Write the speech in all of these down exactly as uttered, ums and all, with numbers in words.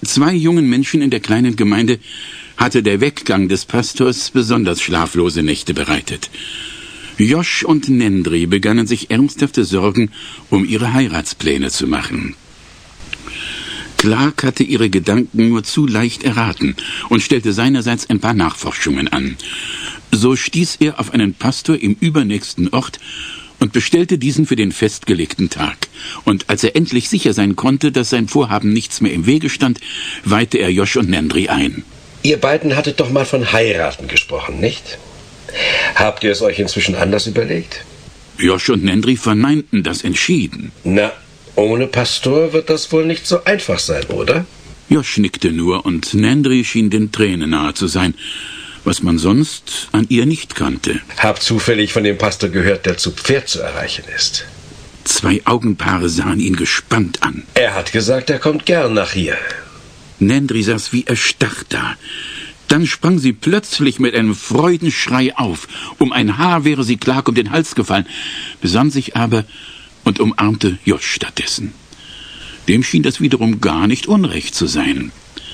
Zwei jungen Menschen in der kleinen Gemeinde hatte der Weggang des Pastors besonders schlaflose Nächte bereitet. Josh und Nendry begannen sich ernsthafte Sorgen um ihre Heiratspläne zu machen. Clark hatte ihre Gedanken nur zu leicht erraten und stellte seinerseits ein paar Nachforschungen an. So stieß er auf einen Pastor im übernächsten Ort und bestellte diesen für den festgelegten Tag. Und als er endlich sicher sein konnte, dass sein Vorhaben nichts mehr im Wege stand, weihte er Josh und Nendry ein. Ihr beiden hattet doch mal von heiraten gesprochen, nicht? Habt ihr es euch inzwischen anders überlegt? Josh und Nendry verneinten das entschieden. Na, ohne Pastor wird das wohl nicht so einfach sein, oder? Josh nickte nur und Nendry schien den Tränen nahe zu sein, was man sonst an ihr nicht kannte. Hab zufällig von dem Pastor gehört, der zu Pferd zu erreichen ist. Zwei Augenpaare sahen ihn gespannt an. Er hat gesagt, er kommt gern nach hier. Nendry saß wie erstarrt da. Dann sprang sie plötzlich mit einem Freudenschrei auf. Um ein Haar wäre sie Clark um den Hals gefallen, besann sich aber und umarmte Josh stattdessen. Dem schien das wiederum gar nicht unrecht zu sein.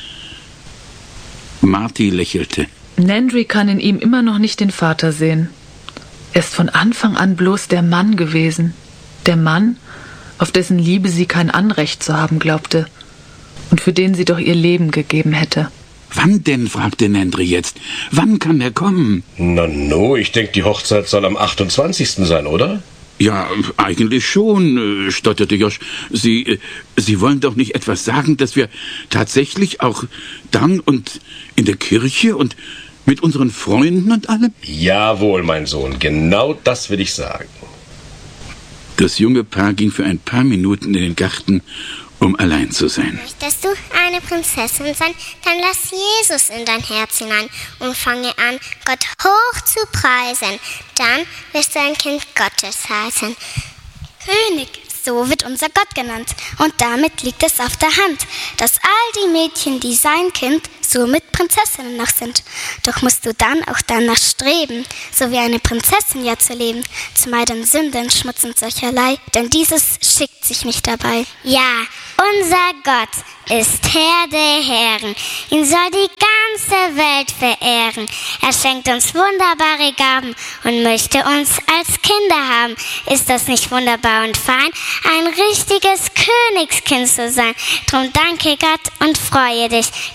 Marty lächelte. Nendry kann in ihm immer noch nicht den Vater sehen. Er ist von Anfang an bloß der Mann gewesen. Der Mann, auf dessen Liebe sie kein Anrecht zu haben glaubte und für den sie doch ihr Leben gegeben hätte. Wann denn, fragte Nendry jetzt. Wann kann er kommen? Na no, ich denke, die Hochzeit soll am achtundzwanzigsten sein, oder? Ja, eigentlich schon, stotterte Josh. Sie, Sie wollen doch nicht etwas sagen, dass wir tatsächlich auch dann und in der Kirche und mit unseren Freunden und allem? Jawohl, mein Sohn, genau das will ich sagen. Das junge Paar ging für ein paar Minuten in den Garten, um allein zu sein. Möchtest du eine Prinzessin sein, dann lass Jesus in dein Herz hinein und fange an, Gott hoch zu preisen. Dann wirst du ein Kind Gottes heißen. König, so wird unser Gott genannt. Und damit liegt es auf der Hand, dass all die Mädchen, die sein Kind, somit Prinzessinnen noch sind. Doch musst du dann auch danach streben, so wie eine Prinzessin ja zu leben, zumal den Sünden, Schmutz und solcherlei, denn dieses schickt sich nicht dabei. Ja, unser Gott ist Herr der Herren. Ihn soll die ganze Welt verehren. Er schenkt uns wunderbare Gaben und möchte uns als Kinder haben. Ist das nicht wunderbar und fein, ein richtiges Königskind zu sein? Drum danke Gott und freue dich.